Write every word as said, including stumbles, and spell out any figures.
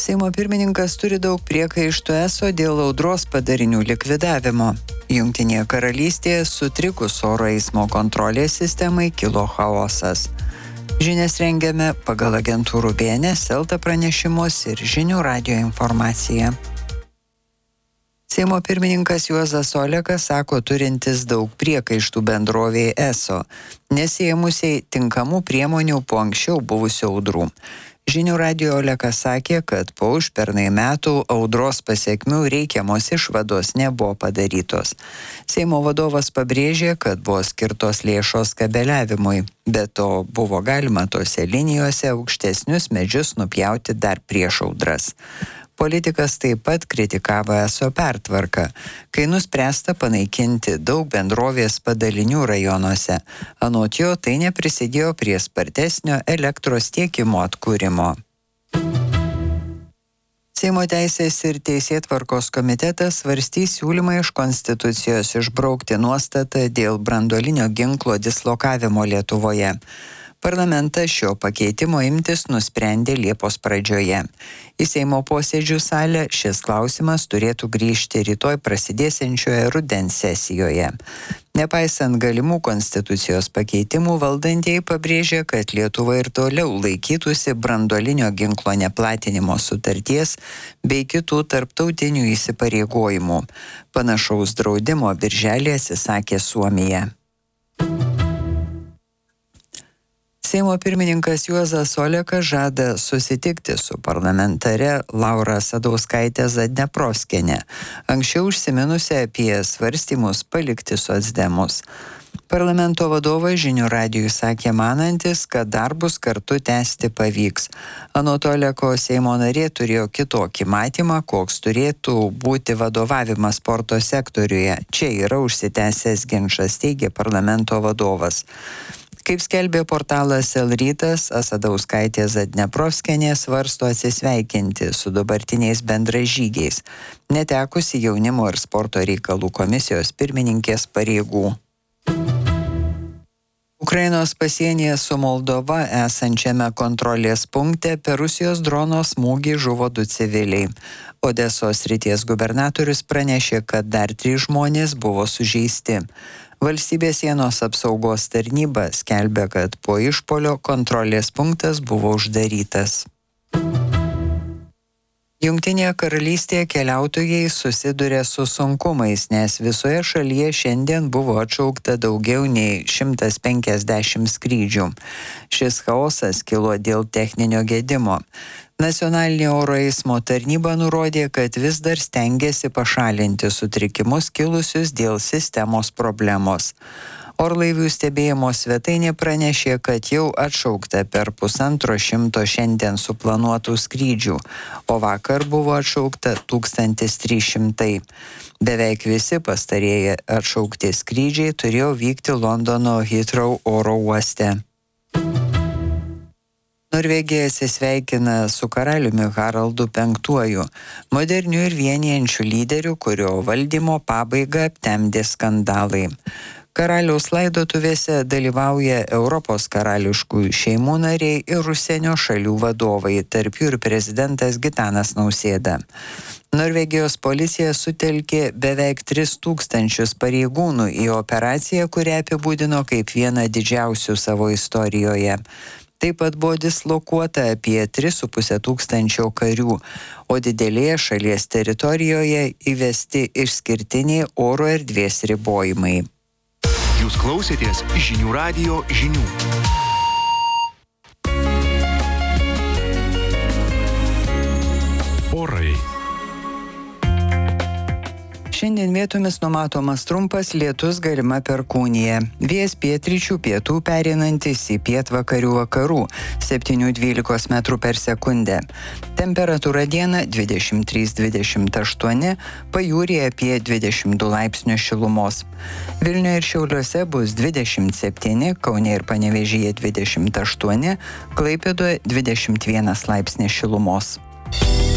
Seimo pirmininkas turi daug priekaištų eso dėl audros padarinių likvidavimo. Jungtinėje karalystėje sutrikus oro eismo kontrolės sistemai kilo chaosas. Žinias rengiame pagal agentūrų B N S, Elta pranešimus ir žinių radijo informaciją. Seimo pirmininkas Juozas Olekas sako turintis daug priekaištų bendrovėje eso, nesėmusiai tinkamų priemonių po anksčiau buvusių audrų. Žinių radijo Olekas sakė, kad po užpernai metų audros pasekmių reikiamos išvados nebuvo padarytos. Seimo vadovas pabrėžė, kad buvo skirtos lėšos kabeliavimui, bet to buvo galima tose linijose aukštesnius medžius nupjauti dar prieš audras. Politikas taip pat kritikavo eso pertvarką, kai nuspręsta panaikinti daug bendrovės padalinių rajonuose. Anot jo, tai neprisidėjo prie spartesnio elektros tiekimo atkūrimo. Seimo teisės ir teisėtvarkos komitetas svarstys siūlymą iš Konstitucijos išbraukti nuostatą dėl branduolinio ginklo dislokavimo Lietuvoje. Parlamentas šio pakeitimo imtis nusprendė Liepos pradžioje. Į Seimo posėdžių salę šis klausimas turėtų grįžti rytoj prasidėsiančioje rudens sesijoje. Nepaisant galimų Konstitucijos pakeitimų, valdantieji pabrėžė, kad Lietuva ir toliau laikytųsi branduolinio ginklo neplatinimo sutarties bei kitų tarptautinių įsipareigojimų. Panašaus draudimo birželį atsisakė Suomija. Seimo pirmininkas Juozas Olekas žada susitikti su parlamentare Laura Asadauskaite Zadneprovskiene, anksčiau užsiminusi apie svarstymus palikti socdemus. Parlamento vadovas žinių radijui sakė manantis, kad darbus kartu tęsti pavyks. Anot Oleko Seimo narė turėjo kitokį matymą, koks turėtų būti vadovavimas sporto sektoriuje. Čia yra užsitęsęs ginčas, teigė parlamento vadovas. Kaip skelbė portalas El Rytas, Asadauskaitė Zadneprovskienė svarsto atsisveikinti su dabartiniais bendražygiais, netekusi jaunimo ir sporto reikalų komisijos pirmininkės pareigų. Ukrainos pasienyje su Moldova esančiame kontrolės punkte per Rusijos drono smūgį žuvo du civiliai. Odesos srities gubernatorius pranešė, kad dar trys žmonės buvo sužeisti. Valstybės sienos apsaugos tarnyba skelbia, kad po išpuolio kontrolės punktas buvo uždarytas. Jungtinėje karalystėje keliautojai susiduria su sunkumais, nes visoje šalyje šiandien buvo atšaukta daugiau nei šimtas penkiasdešimt skrydžių. Šis chaosas kilo dėl techninio gedimo. Nacionalinė oro eismo tarnyba nurodė, kad vis dar stengiasi pašalinti sutrikimus kilusius dėl sistemos problemos. Orlaivių stebėjimo svetainė pranešė, kad jau atšaukta per pusantro šimto šiandien suplanuotų skrydžių, o vakar buvo atšaukta tūkstantis trys šimtai. Beveik visi pastarieji atšaukti skrydžiai turėjo vykti Londono Heathrow oro uoste. Norvegija atsisveikina su karaliumi Haraldu penktuoju, moderniu ir vienijančiu lyderiu, kurio valdymo pabaigą aptemdė skandalai. Karaliaus laidotuvėse dalyvauja Europos karališkųjų šeimų nariai ir užsienio šalių vadovai, tarp jų ir prezidentas Gitanas Nausėda. Norvegijos policija sutelkė beveik tris tūkstančius pareigūnų į operaciją, kurią apibūdino kaip vieną didžiausių savo istorijoje. Taip pat buvo dislokuota apie tris su puse tūkstančio karių, o didelėje šalies teritorijoje įvesti išskirtiniai oro erdvės ribojimai. Jūs klausėtės žinių radijo žinių. Orai. Šiandien vietomis numatomas trumpas lietus, galima perkūnija. Vėjas pietryčių pietų pereinantis į pietvakarių vakarų, septyni dvylika metrų per sekundę. Temperatūra dieną dvidešimt trys dvidešimt aštuoni, pajūryje apie dvidešimt du laipsnių šilumos. Vilniuje ir Šiauliuose bus dvidešimt septyni, Kaune ir Panevėžyje dvidešimt aštuoni, Klaipėdoje dvidešimt vienas laipsnis šilumos.